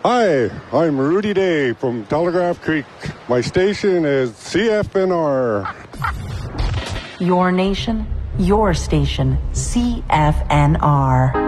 Hi, I'm Rudy Day from Telegraph Creek. My station is CFNR. Your nation, your station, CFNR.